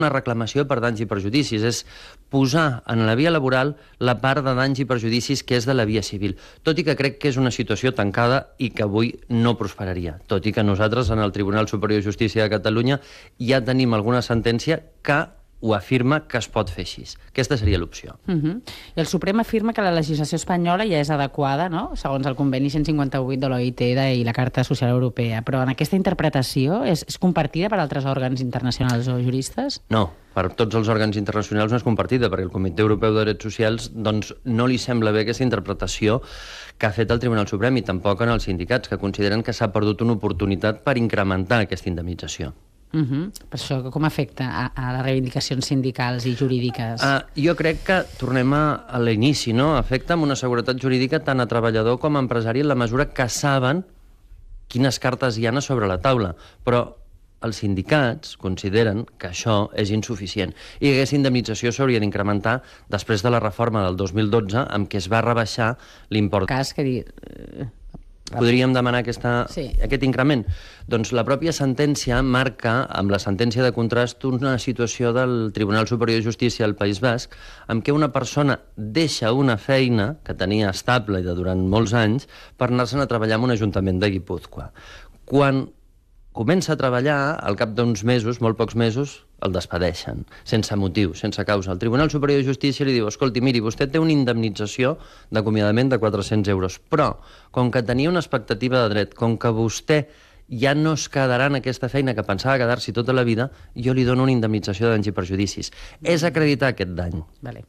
una reclamació per danys i perjudicis, és posar en la via laboral la part de danys i perjudicis que és de la via civil, tot i que crec que és una situació tancada i que avui no prosperaria, tot i que nosaltres en el Tribunal Superior de Justícia de Catalunya ja tenim alguna sentència que ho afirma que es pot fer així. Aquesta seria l'opció. I el Suprem afirma que la legislació espanyola ja és adequada, no?, segons el conveni 158 de l'OIT i la Carta Social Europea, però en aquesta interpretació és compartida per altres òrgans internacionals o juristes? No, per tots els òrgans internacionals no és compartida, perquè el Comitè Europeu de Drets Socials doncs, no li sembla bé aquesta interpretació que ha fet el Tribunal Suprem i tampoc en els sindicats, que consideren que s'ha perdut una oportunitat per incrementar aquesta indemnització. Per això, com afecta a les reivindicacions sindicals i jurídiques? Jo crec que tornem a l'inici, no? Afecta amb una seguretat jurídica tant a treballador com a empresari en la mesura que saben quines cartes hi ha sobre la taula, però els sindicats consideren que això és insuficient i aquesta indemnització s'hauria d'incrementar després de la reforma del 2012 amb què es va rebaixar l'import. Podríem demanar aquest increment? Doncs la pròpia sentència marca, amb la sentència de contrast, una situació del Tribunal Superior de Justícia del País Basc en què una persona deixa una feina que tenia estable i de durant molts anys per anar-se'n a treballar en un ajuntament de Guipúzcoa. Quan comença a treballar, al cap d'uns mesos, molt pocs mesos, el despedeixen, sense motiu, sense causa. El Tribunal Superior de Justícia li diu: escolti, miri, vostè té una indemnització d'acomiadament de 400 euros, però com que tenia una expectativa de dret, com que vostè ja no es quedarà en aquesta feina que pensava quedar-s'hi tota la vida, jo li dono una indemnització de danys i perjudicis. És acreditar aquest dany. Vale.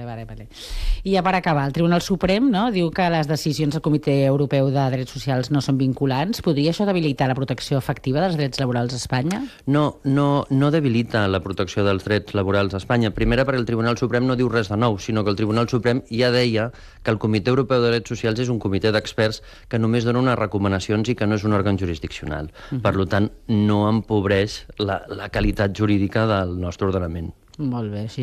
I ja per acabar, el Tribunal Suprem, no, diu que les decisions del Comitè Europeu de Drets Socials no són vinculants. Podria això debilitar la protecció efectiva dels drets laborals a Espanya? No debilita la protecció dels drets laborals a Espanya. Primera, perquè el Tribunal Suprem no diu res de nou, sinó que el Tribunal Suprem ja deia que el Comitè Europeu de Drets Socials és un comitè d'experts que només dona unes recomanacions i que no és un òrgan jurisdiccional. Per tant, no empobreix la qualitat jurídica del nostre ordenament. Molt bé, sí.